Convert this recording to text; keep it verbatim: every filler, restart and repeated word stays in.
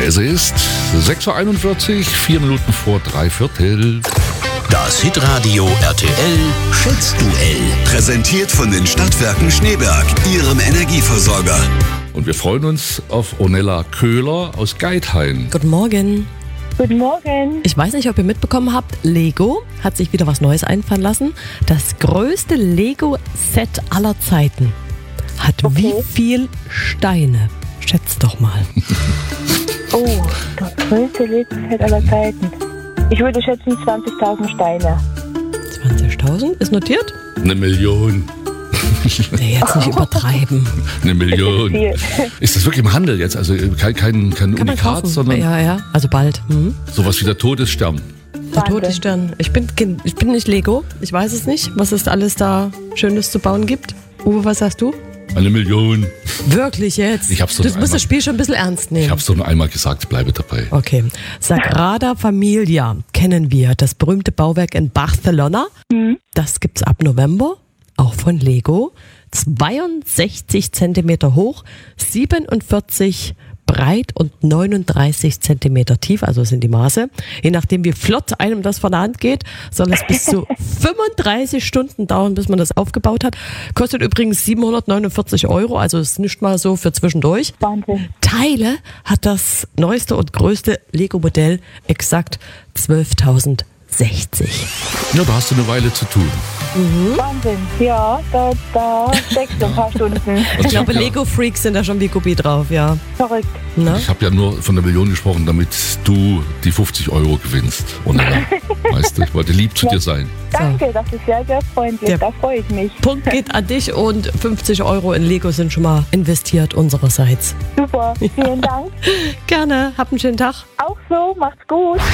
Es ist sechs Uhr einundvierzig, vier Minuten vor drei Viertel. Das Hitradio R T L Schätzduell. Präsentiert von den Stadtwerken Schneeberg, Ihrem Energieversorger. Und wir freuen uns auf Onella Köhler aus Geithain. Guten Morgen. Guten Morgen. Ich weiß nicht, ob ihr mitbekommen habt, Lego hat sich wieder was Neues einfallen lassen. Das größte Lego-Set aller Zeiten hat Okay. wie viel Steine? Schätzt doch mal. Oh, das größte Lego-Set aller Zeiten. Ich würde schätzen zwanzigtausend Steine. zwanzigtausend ist notiert? Eine Million. Nee, jetzt nicht übertreiben. Eine Million. Viel. Ist das wirklich im Handel jetzt? Also kein, kein, kein Kann man Unikat, kaufen. sondern Ja, ja, also bald. Mhm. sowas wie der Todesstern. Der Wahnsinn. Todesstern. Ich bin, Kind- ich bin nicht Lego. Ich weiß es nicht, was es alles da Schönes zu bauen gibt. Uwe, was sagst du? Eine Million. Wirklich jetzt? Ich hab's doch Du noch musst einmal- das Spiel schon ein bisschen ernst nehmen. Ich habe es doch nur einmal gesagt, bleibe dabei. Okay. Sagrada Familia kennen wir, das berühmte Bauwerk in Barcelona. Das gibt's ab November, auch von Lego. zweiundsechzig Zentimeter hoch, siebenundvierzig breit und neununddreißig Zentimeter tief, also sind die Maße. Je nachdem, wie flott einem das von der Hand geht, soll es bis zu fünfunddreißig Stunden dauern, bis man das aufgebaut hat. Kostet übrigens siebenhundertneunundvierzig Euro, also ist nicht mal so für zwischendurch. Wahnsinn. Teile hat das neueste und größte Lego-Modell exakt zwölftausendsechzig. Ja, da hast du eine Weile zu tun. Wahnsinn. Ja, da, da steckst du ein paar Stunden. Und Ich glaube, hab ja, Lego-Freaks sind da schon wie Guppi drauf, ja. Verrückt. Na? ich habe ja nur von der Million gesprochen, damit du die fünfzig Euro gewinnst. Onella. Weißt du, ich wollte lieb zu dir sein. Danke, das ist sehr, sehr freundlich. Ja. Da freue ich mich. Punkt geht an dich und fünfzig Euro in Lego sind schon mal investiert unsererseits. Super. Vielen Dank. Gerne, hab einen schönen Tag. Auch so. Macht's gut.